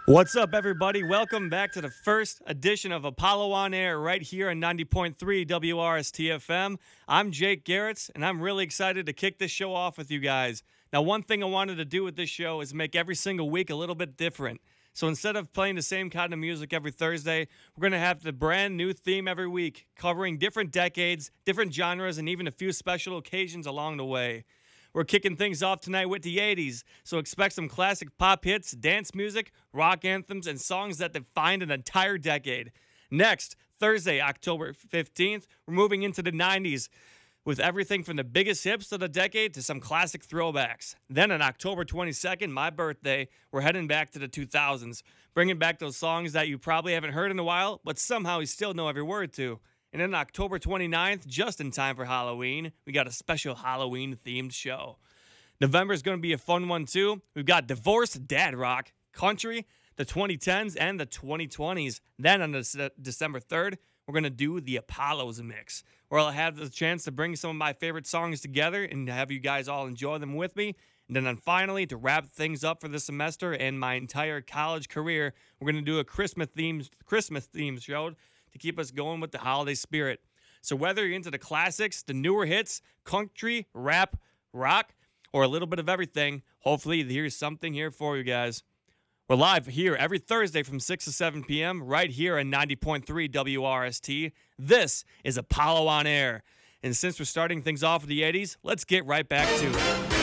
What's up, everybody? Welcome back to the first edition of Apollo on Air right here on 90.3 WRST-FM. I'm Jake Garretts, and I'm really excited to kick this show off with you guys. Now, one thing I wanted to do with this show is make every single week a little bit different. So instead of playing the same kind of music every Thursday, we're going to have the brand new theme every week, covering different decades, different genres, and even a few special occasions along the way. We're kicking things off tonight with the 80s, so expect some classic pop hits, dance music, rock anthems, and songs that defined an entire decade. Next, Thursday, October 15th, we're moving into the 90s with everything from the biggest hits of the decade to some classic throwbacks. Then on October 22nd, my birthday, we're heading back to the 2000s, bringing back those songs that you probably haven't heard in a while, but somehow you still know every word to. And then October 29th, just in time for Halloween, we got a special Halloween-themed show. November is going to be a fun one, too. We've got divorced dad rock, country, the 2010s, and the 2020s. Then on December 3rd, we're going to do the Apollos mix, where I'll have the chance to bring some of my favorite songs together and have you guys all enjoy them with me. And then finally, to wrap things up for the semester and my entire college career, we're going to do a Christmas-themed show to keep us going with the holiday spirit. So whether you're into the classics, the newer hits, country, rap, rock, or a little bit of everything, hopefully there's something here for you guys. We're live here every Thursday from 6 to 7 p.m. right here on 90.3 WRST. This is Apollo on Air. And since we're starting things off with the 80s, let's get right back to it.